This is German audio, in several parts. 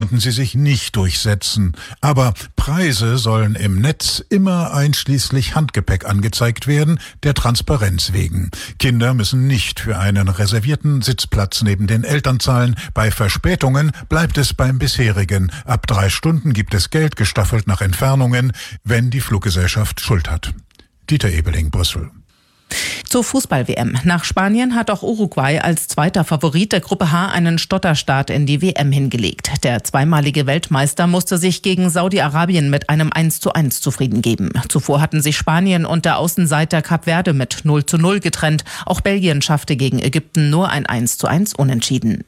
konnten sie sich nicht durchsetzen. Aber Preise sollen im Netz immer einschließlich Handgepäck angezeigt werden, der Transparenz wegen. Kinder müssen nicht für einen reservierten Sitzplatz neben den Eltern zahlen. Bei Verspätungen bleibt es beim bisherigen. Ab 3 Stunden gibt es Geld, gestaffelt nach Entfernungen, wenn die Fluggesellschaft Schuld hat. Dieter Ebeling, Brüssel. Zur Fußball-WM. Nach Spanien hat auch Uruguay als zweiter Favorit der Gruppe H einen Stotterstart in die WM hingelegt. Der zweimalige Weltmeister musste sich gegen Saudi-Arabien mit einem 1:1 zufrieden geben. Zuvor hatten sich Spanien und der Außenseiter Kap Verde mit 0:0 getrennt. Auch Belgien schaffte gegen Ägypten nur ein 1:1 Unentschieden.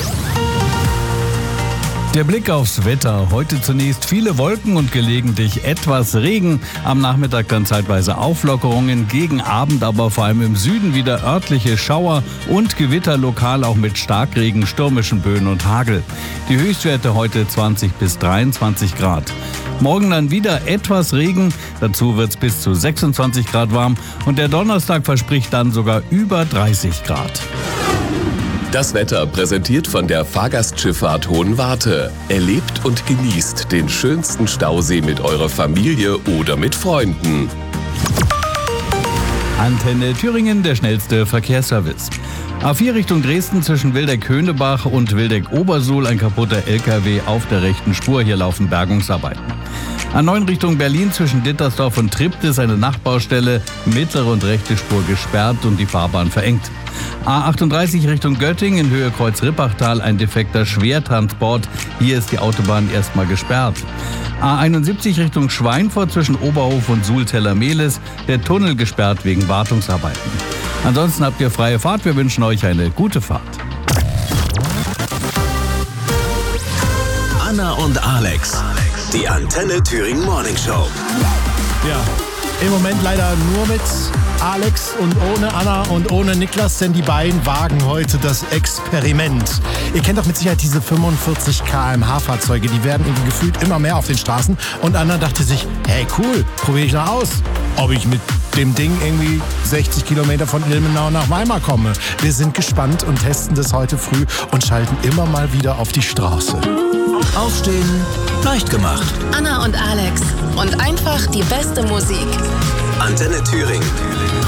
Der Blick aufs Wetter. Heute zunächst viele Wolken und gelegentlich etwas Regen. Am Nachmittag dann zeitweise Auflockerungen. Gegen Abend aber vor allem im Süden wieder örtliche Schauer und Gewitter, lokal auch mit Starkregen, stürmischen Böen und Hagel. Die Höchstwerte heute 20 bis 23 Grad. Morgen dann wieder etwas Regen. Dazu wird es bis zu 26 Grad warm. Und der Donnerstag verspricht dann sogar über 30 Grad. Das Wetter präsentiert von der Fahrgastschifffahrt Hohenwarte. Erlebt und genießt den schönsten Stausee mit eurer Familie oder mit Freunden. Antenne Thüringen, der schnellste Verkehrsservice. A4 Richtung Dresden zwischen Wildeck-Höhnebach und Wildeck-Obersuhl ein kaputter LKW auf der rechten Spur. Hier laufen Bergungsarbeiten. A9 Richtung Berlin zwischen Dittersdorf und Triptis eine Nachtbaustelle. Mittlere und rechte Spur gesperrt und die Fahrbahn verengt. A38 Richtung Göttingen in Höhe Kreuz-Rippachtal ein defekter Schwertransport. Hier ist die Autobahn erstmal gesperrt. A71 Richtung Schweinfurt zwischen Oberhof und Suhl-Teller-Mehlis. Der Tunnel gesperrt wegen Wartungsarbeiten. Ansonsten habt ihr freie Fahrt. Wir wünschen euch eine gute Fahrt. Anna und Alex. Die Antenne Thüringen Morning Show. Ja, im Moment leider nur mit Alex und ohne Anna und ohne Niklas, denn die beiden wagen heute das Experiment. Ihr kennt doch mit Sicherheit diese 45 km/h Fahrzeuge, die werden irgendwie gefühlt immer mehr auf den Straßen. Und Anna dachte sich, hey cool, probiere ich mal aus, ob ich mit dem Ding irgendwie 60 Kilometer von Ilmenau nach Weimar komme. Wir sind gespannt und testen das heute früh und schalten immer mal wieder auf die Straße. Aufstehen, leicht gemacht. Anna und Alex und einfach die beste Musik. Antenne Thüringen.